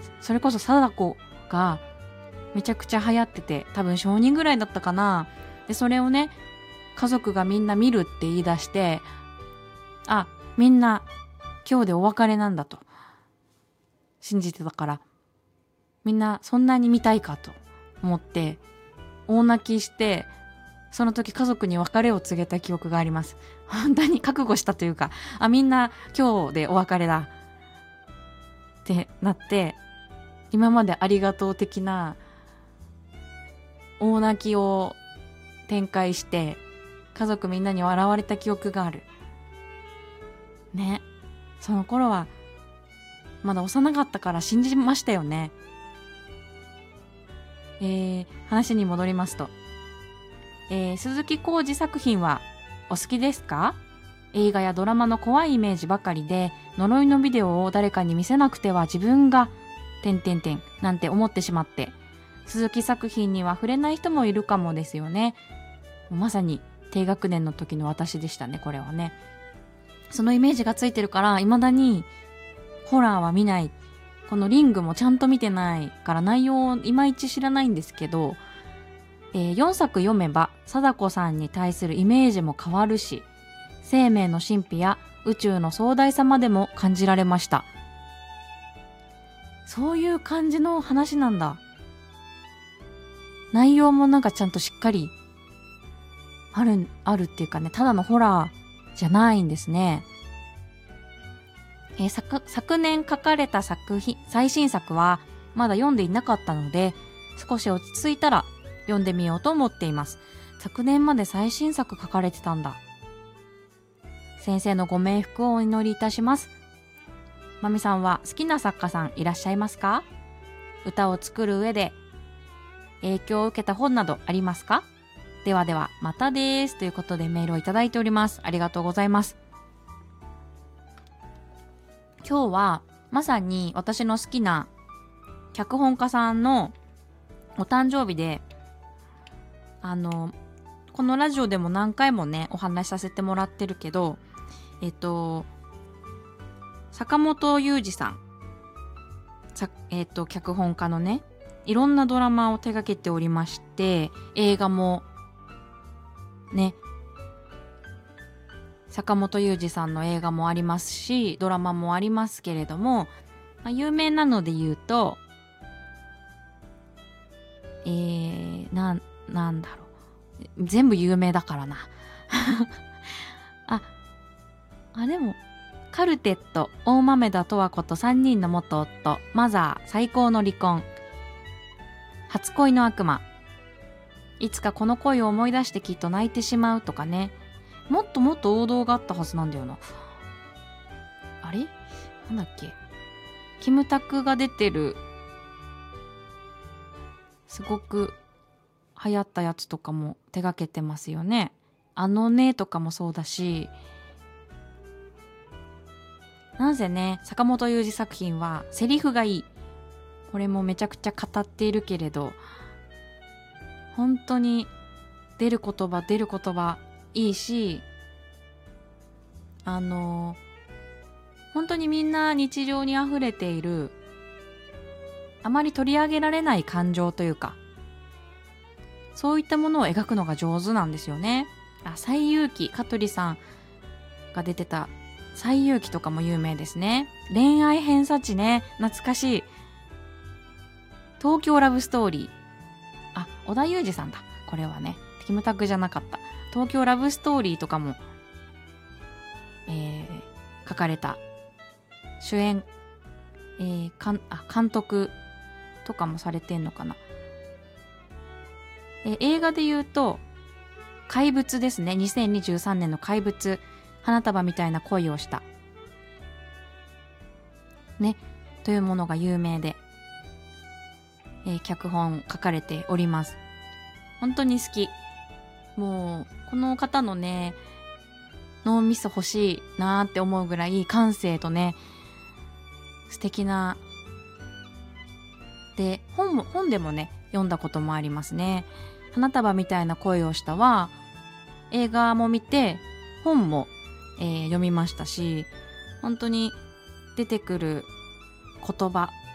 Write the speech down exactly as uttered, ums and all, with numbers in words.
それこそ貞子がめちゃくちゃ流行ってて、多分小にぐらいだったかな。でそれをね、家族がみんな見るって言い出して、あ、みんな今日でお別れなんだと信じてたから、みんなそんなに見たいかと思って大泣きして、その時家族に別れを告げた記憶があります。本当に覚悟したというか、あ、みんな今日でお別れだってなって、今までありがとう的な大泣きを展開して家族みんなに笑われた記憶があるね。その頃はまだ幼かったから信じましたよね。えー、話に戻りますと、えー、鈴木浩二作品はお好きですか？映画やドラマの怖いイメージばかりで、呪いのビデオを誰かに見せなくては自分が点々点なんて思ってしまって、鈴木作品には触れない人もいるかもですよね。まさに低学年の時の私でしたね、これはね。そのイメージがついてるから未だにホラーは見ない。このリングもちゃんと見てないから内容をいまいち知らないんですけど、えー、よんさく読めば貞子さんに対するイメージも変わるし、生命の神秘や宇宙の壮大さまでも感じられました。そういう感じの話なんだ。内容もなんかちゃんとしっかりある、あるっていうかね、ただのホラーじゃないんですね。えー、昨、昨年書かれた作品、最新作はまだ読んでいなかったので、少し落ち着いたら読んでみようと思っています。昨年まで最新作書かれてたんだ。先生のご冥福をお祈りいたします。まみさんは好きな作家さんいらっしゃいますか？歌を作る上で影響を受けた本などありますか？ではではまたです。ということでメールをいただいております。ありがとうございます。今日はまさに私の好きな脚本家さんのお誕生日で、あのこのラジオでも何回もねお話しさせてもらってるけど、えっと坂本雄二さん、さえっと脚本家のね、いろんなドラマを手掛けておりまして、映画もね、坂本雄二さんの映画もありますし、ドラマもありますけれども、まあ、有名なので言うと、えー、なん、なんだろう。全部有名だからな。あ、あ、でも、カルテット、大豆田十和子とさんにんの元夫、マザー、最高の離婚、初恋の悪魔、いつかこの恋を思い出してきっと泣いてしまうとかね。もっともっと王道があったはずなんだよな。あれなんだっけ、キムタクが出てるすごく流行ったやつとかも手掛けてますよね。あのねとかもそうだし、なぜね、坂本雄二作品はセリフがいい。これもめちゃくちゃ語っているけれど、本当に出る言葉出る言葉いいし、あの本当にみんな日常にあふれている、あまり取り上げられない感情というか、そういったものを描くのが上手なんですよね。あ、西遊記、香取さんが出てた西遊記とかも有名ですね。恋愛偏差値ね、懐かしい。東京ラブストーリー、あ、織田裕二さんだ、これはね、キムタクじゃなかった。東京ラブストーリーとかも、えー、書かれた、主演、えー、かんあ監督とかもされてんのかな。えー、映画で言うと怪物ですね。にせんにじゅうさんねんの怪物、花束みたいな恋をしたねというものが有名で、えー、脚本書かれております。本当に好き。もうこの方のね脳みそ欲しいなーって思うぐらい感性とね素敵なで、本も本でもね読んだこともありますね。花束みたいな恋をしたは映画も見て本も、えー、読みましたし、本当に出てくる言葉